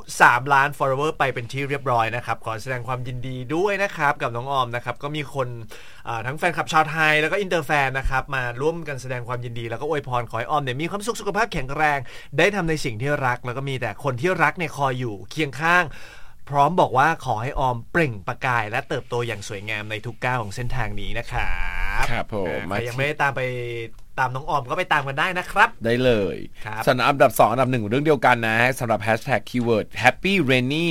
3 ล้าน follower ไปเป็นที่เรียบร้อยนะครับขอแสดงความยินดีด้วยนะครับกับน้องออมนะครับก็มีคนทั้งแฟนคลับชาวไทยแล้วก็อินเตอร์แฟนนะครับมาร่วมกันแสดงความยินดีแล้วก็อวยพรขอให้ออมเนี่ยมีความสุขภาพแข็งแรงได้ทำในสิ่งที่รักแล้วก็มีแต่คนที่รักเนี่ยคอยอยู่เคียงข้างพร้อมบอกว่าขอให้ออมเปล่งประกายและเติบโตอย่างสวยงามในทุกก้าวของเส้นทางนี้นะครับครับผมใครยังไม่ได้ตามน้องออมก็ไปตามกันได้นะครับได้เลยสำหรับอันดับ2อันดับ1เรื่องเดียวกันนะสำหรับ #keyword happy rainy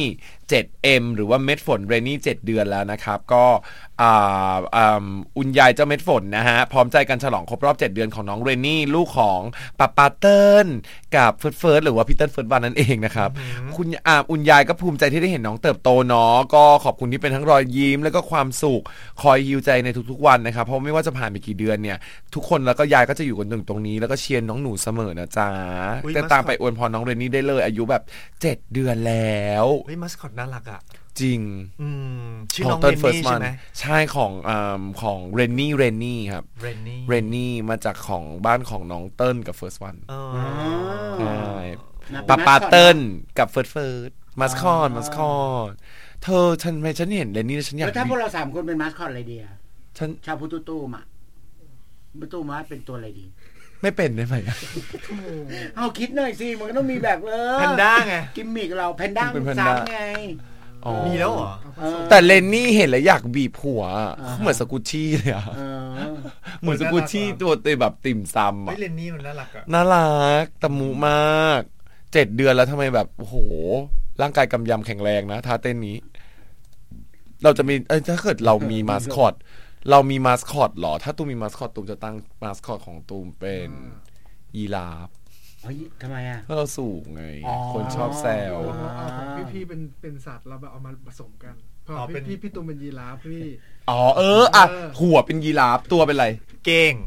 7M หรือว่าเม็ดฝน rainy 7 เดือนแล้วนะครับก็อุ่นยายเจ้าเม็ดฝนนะฮะพร้อมใจกันฉลองครบรอบ7 เดือนของน้องเรนนี่ลูกของปาเติ้ลกับเฟิร์สหรือว่าพี่เติ้ลเฟิร์สวันนั่นเองนะครับคุณอุ่นยายก็ภูมิใจที่ได้เห็นน้องเติบโตเนาะก็ขอบคุณที่เป็นทั้งรอยยิ้มแล้วก็ความสุขคอยฮีลใจในทุกๆวันนะครับเพราะไม่ว่าจะผ่านไปกี่เดือนเนี่ยทุกคนแล้วก็ยายก็จะอยู่กันตรงนี้แล้วก็เชียร์น้องหนูเสมอนะจ๊ะแต่ตามไปอวยพรน้องเรนนี่ได้เลยอายุแบบ7 เดือนแล้วเฮ้ยมัสคอตน่ารักอ่ะจริงชื่อน้องเรนนี่ใช่ไหมใช่ของเรนนี่ครับเรนนี่มาจากของบ้านของน้องเติ้ลกับเฟิร์สวันใช่ปาเติ้ลกับเฟิร์สมัสคอตเธอฉันเห็นเรนนี่แล้วฉันอยากแล้วถ้าพวกเรา3 คนเป็นมัสคอตอะไรดีอ่ะชาวพุทตู้มาเป็นตัวอะไรดีไม่เป็นได้ไหมเอาคิดหน่อยสิมันก็ต้องมีแบบแพนด้าไงกิมมิกเราแพนด้า3ไงมีแล้วเหรอแต่เลนนี่เห็นแล้วอยากบีบหัวเหมือนสกุชชี่เลยอ่ะเหมือนสกุชชี่ตัวแบบติ่มซำอ่ะเลนนี่มันน่ารักอ่ะน่ารักตะมุมาก7 เดือนแล้วทำไมแบบโอ้โหร่างกายกำยำแข็งแรงนะท่าเต้นนี้เราจะมีถ้าเกิดเรามีมาสคอตหรอถ้าตูมมีมาสคอตตูมจะตั้งมาสคอตของตูมเป็นยีราฟทำไมอ่ะเพราะเราสูงไงคนชอบแซวพี่เป็นสัตว์เราแบบเอามาผสมกันพอพี่ตูมเป็นยีราฟพี่หัวเป็นยีราฟตัวเป็นอะไรเก่ง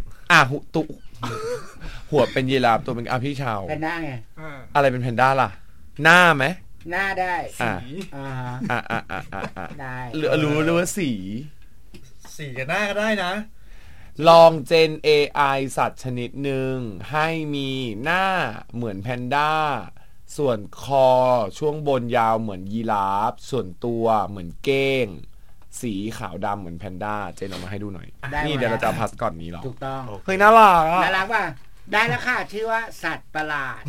หัวเป็นยีราฟตัวเป็นพี่ชาวแพนด้าไงอะไรเป็นแพนด้าล่ะหน้าไหมหน้าได้สีได้รู้ว่าสีกับหน้าก็ได้นะลองเจน AI สัตว์ชนิดหนึ่งให้มีหน้าเหมือนแพนด้าส่วนคอช่วงบนยาวเหมือนยีราฟส่วนตัวเหมือนเก้งสีขาวดำเหมือนแพนด้าเจนเอามาให้ดูหน่อยนี่เดี๋ยวเราจะพัสก่อนนี้หรอถูกต้องเฮ้ยน่ารักป่ะได้แล้วค่ะชื่อว่าสัตว์ประหลาด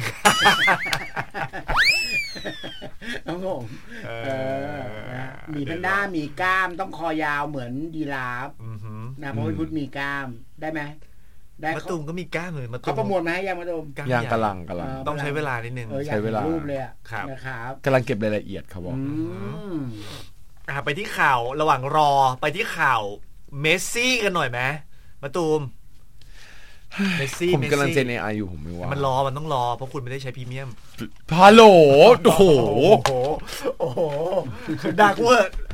น้องผมมีแพนด้ามีกล้ามต้องคอยาวเหมือนยีราฟนะเพราะพุทธมีกล้ามได้ไหมได้มะตูมก็มีกล้ามเลยเขาประมวลมาให้ยังมะตูมยังกำลังต้องใช้เวลานิดนึงใช้เวลารูปเลยนะครับกำลังเก็บรายละเอียดเขาบอกไปที่ข่าวระหว่างรอไปที่ข่าวเมสซี่กันหน่อยไหมมะตูมเมสซี่ผมกำลังเจน AI อยู่ผมไม่ว่ามันต้องรอเพราะคุณไม่ได้ใช้พรีเมียมฮัลโหลโอ้โหดาร์กเวอร์